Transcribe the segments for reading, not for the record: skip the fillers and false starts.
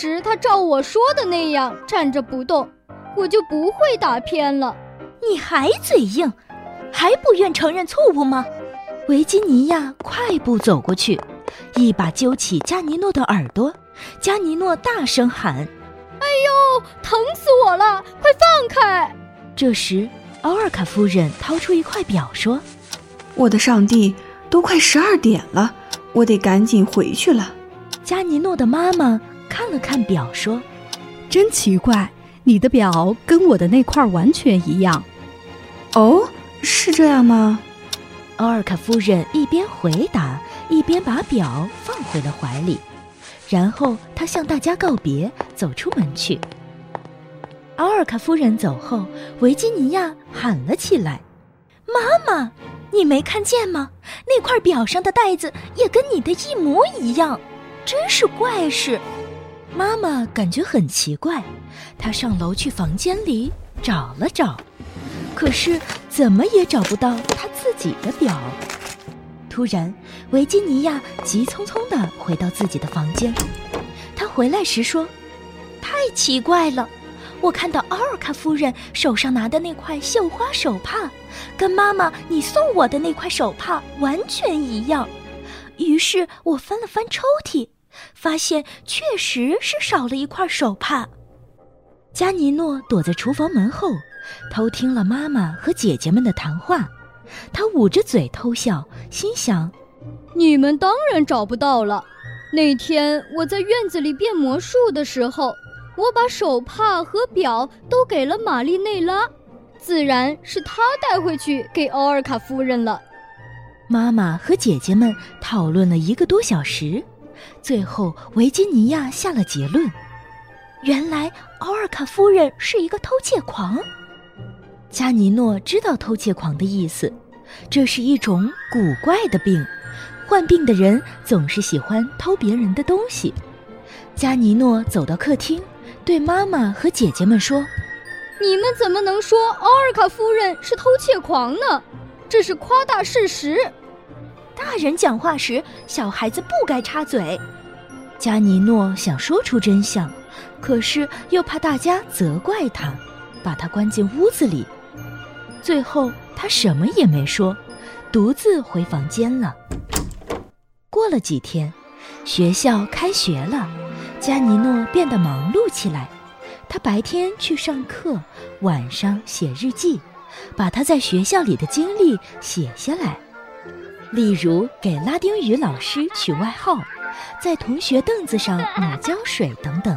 时他照我说的那样站着不动，我就不会打偏了。 你还嘴硬，还不愿承认错误吗？维吉尼亚快步走过去，一把揪起加尼诺的耳朵。加尼诺大声喊： 哎呦，疼死我了，快放开！ 这时奥尔卡夫人掏出一块表说： 我的上帝，都快12点了，我得赶紧回去了。 加尼诺的妈妈看了看表说： 真奇怪，你的表跟我的那块完全一样。 哦，是这样吗？ 奥尔卡夫人一边回答，一边把表放回了怀里，然后她向大家告别，走出门去。奥尔卡夫人走后，维吉尼亚喊了起来：妈妈，你没看见吗？那块表上的带子也跟你的一模一样，真是怪事。妈妈感觉很奇怪，她上楼去房间里找了找，可是怎么也找不到她自己的表。突然，维吉尼亚急匆匆地回到自己的房间。她回来时说：太奇怪了，我看到奥尔卡夫人手上拿的那块绣花手帕，跟妈妈你送我的那块手帕完全一样。于是我翻了翻抽屉，发现确实是少了一块手帕。加尼诺躲在厨房门后，偷听了妈妈和姐姐们的谈话。他捂着嘴偷笑，心想： 你们当然找不到了。那天我在院子里变魔术的时候，我把手帕和表都给了玛丽内拉，自然是她带回去给奥尔卡夫人了。 妈妈和姐姐们讨论了1个多小时，最后维吉尼亚下了结论：原来奥尔卡夫人是一个偷窃狂。加尼诺知道偷窃狂的意思，这是一种古怪的病，患病的人总是喜欢偷别人的东西。加尼诺走到客厅，对妈妈和姐姐们说： 你们怎么能说奥尔卡夫人是偷窃狂呢？这是夸大事实。 大人讲话时，小孩子不该插嘴。加尼诺想说出真相，可是又怕大家责怪他，把他关进屋子里。最后他什么也没说，独自回房间了。过了几天，学校开学了，加尼诺变得忙碌起来。他白天去上课，晚上写日记，把他在学校里的经历写下来。例如给拉丁语老师取外号，在同学凳子上抹胶水等等。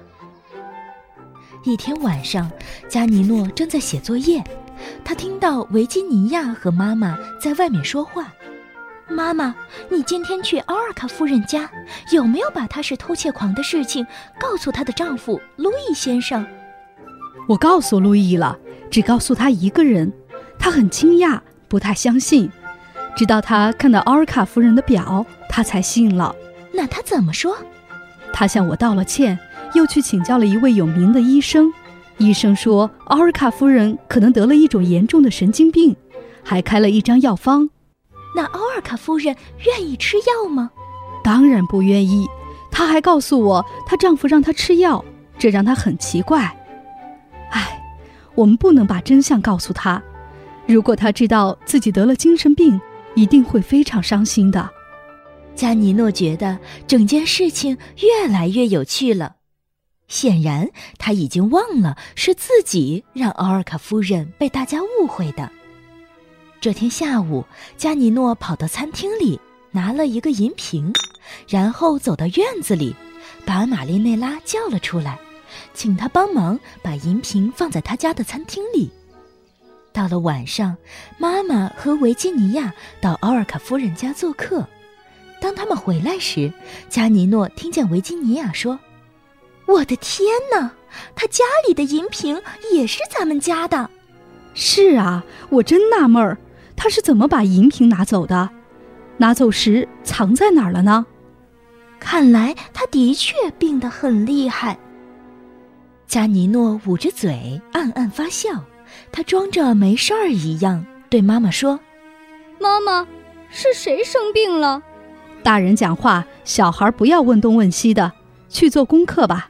一天晚上，加尼诺正在写作业，他听到维吉尼亚和妈妈在外面说话。妈妈，你今天去奥尔卡夫人家，有没有把她是偷窃狂的事情告诉她的丈夫路易先生？ 我告诉路易了，只告诉他一个人，他很惊讶，不太相信，直到他看到奥尔卡夫人的表，他才信了。 那他怎么说？ 他向我道了歉，又去请教了一位有名的医生。医生说奥尔卡夫人可能得了一种严重的神经病，还开了一张药方。 那奥尔卡夫人愿意吃药吗？ 当然不愿意，她还告诉我她丈夫让她吃药，这让她很奇怪。我们不能把真相告诉她，如果她知道自己得了精神病，一定会非常伤心的。 加尼诺觉得整件事情越来越有趣了，显然他已经忘了是自己让奥尔卡夫人被大家误会的。这天下午，加尼诺跑到餐厅里拿了一个银瓶，然后走到院子里，把玛丽内拉叫了出来，请她帮忙把银瓶放在他家的餐厅里。到了晚上，妈妈和维吉尼亚到奥尔卡夫人家做客。当他们回来时，加尼诺听见维吉尼亚说：我的天哪，他家里的银瓶也是咱们家的。 是啊，我真纳闷儿，他是怎么把银瓶拿走的？拿走时藏在哪儿了呢？ 看来他的确病得很厉害。加尼诺捂着嘴暗暗发笑，他装着没事儿一样对妈妈说： 妈妈，是谁生病了？ 大人讲话，小孩不要问东问西的，去做功课吧。